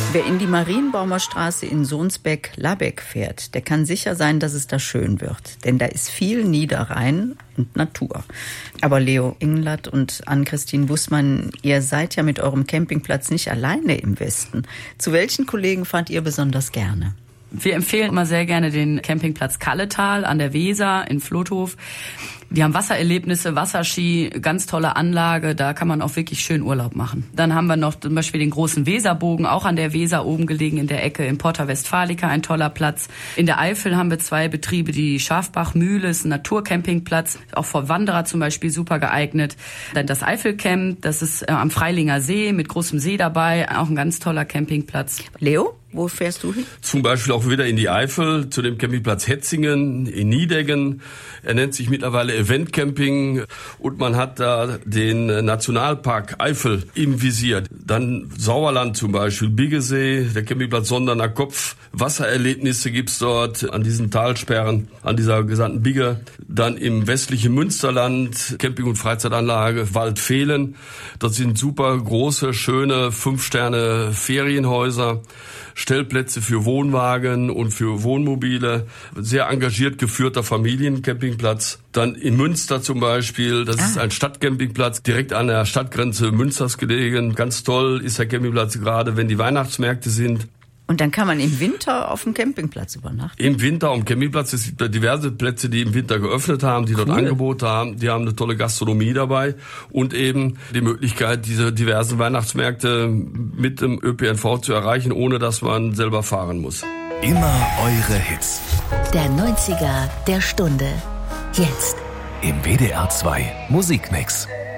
Wer in die Marienbaumer Straße in Sohnsbeck-Labeck fährt, der kann sicher sein, dass es da schön wird. Denn da ist viel Niederrhein und Natur. Aber Leo Englert und Ann-Christine Bußmann, ihr seid ja mit eurem Campingplatz nicht alleine im Westen. Zu welchen Kollegen fahrt ihr besonders gerne? Wir empfehlen immer sehr gerne den Campingplatz Kalletal an der Weser in Flotthof. Die haben Wassererlebnisse, Wasserski, ganz tolle Anlage, da kann man auch wirklich schön Urlaub machen. Dann haben wir noch zum Beispiel den großen Weserbogen, auch an der Weser oben gelegen in der Ecke, in Porta Westfalica, ein toller Platz. In der Eifel haben wir 2 Betriebe, die Schafbachmühle, ist ein Naturcampingplatz, auch für Wanderer zum Beispiel super geeignet. Dann das Eifelcamp, das ist am Freilinger See mit großem See dabei, auch ein ganz toller Campingplatz. Leo? Wo fährst du hin? Zum Beispiel auch wieder in die Eifel, zu dem Campingplatz Hetzingen in Niedeggen. Er nennt sich mittlerweile Event Camping und man hat da den Nationalpark Eifel im Visier. Dann Sauerland zum Beispiel, Biggesee, der Campingplatz Sonderner Kopf. Wassererlebnisse gibt's dort an diesen Talsperren, an dieser gesamten Bigge. Dann im westlichen Münsterland, Camping- und Freizeitanlage Waldfehlen. Das sind super große, schöne 5-Sterne-Ferienhäuser. Stellplätze für Wohnwagen und für Wohnmobile, sehr engagiert geführter Familiencampingplatz. Dann in Münster zum Beispiel, das ist ein Stadtcampingplatz, direkt an der Stadtgrenze Münsters gelegen. Ganz toll ist der Campingplatz gerade, wenn die Weihnachtsmärkte sind. Und dann kann man im Winter auf dem Campingplatz übernachten? Im Winter am Campingplatz, es gibt diverse Plätze, die im Winter geöffnet haben, die dort Angebote haben. Die haben eine tolle Gastronomie dabei und eben die Möglichkeit, diese diversen Weihnachtsmärkte mit dem ÖPNV zu erreichen, ohne dass man selber fahren muss. Immer eure Hits. Der 90er der Stunde. Jetzt. Im WDR 2 Musikmix.